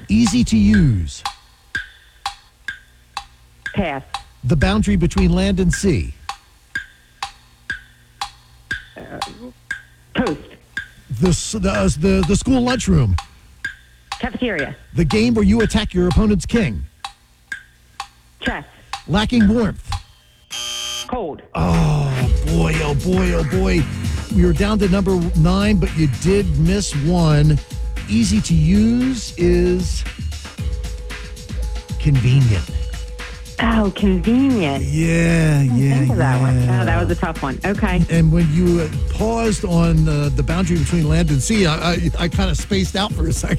Easy to use. Pass. The boundary between land and sea. Coast. The school lunchroom. Cafeteria. The game where you attack your opponent's king. Chess. Lacking warmth. Cold. Oh, boy, oh, boy, oh, boy. We were down to number 9, but you did miss one. Easy to use is convenient. Oh, convenient. Yeah. Think of that one. Oh, that was a tough one. Okay. And when you paused on the boundary between land and sea, I kind of spaced out for a second.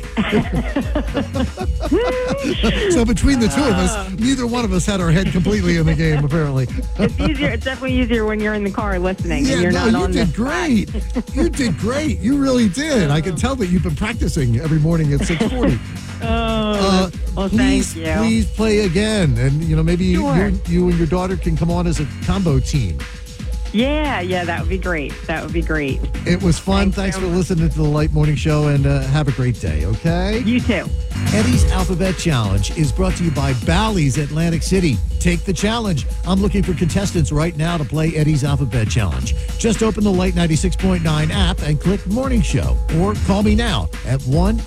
So between the two of us, neither one of us had our head completely in the game, apparently. It's easier. It's definitely easier when you're in the car listening and you're not on you the did great. You did great. You really did. I can tell that you've been practicing every morning at 6:40. Well, please, thank you. Please play again, and maybe Sure. you and your daughter can come on as a combo team. Yeah, that would be great. That would be great. It was fun. Thanks for listening to the Light Morning Show, and have a great day, okay? You too. Eddie's Alphabet Challenge is brought to you by Bally's Atlantic City. Take the challenge. I'm looking for contestants right now to play Eddie's Alphabet Challenge. Just open the Light 96.9 app and click Morning Show, or call me now at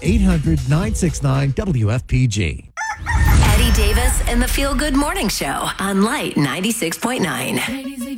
1-800-969-WFPG. Eddie Davis and the Feel Good Morning Show on Light 96.9.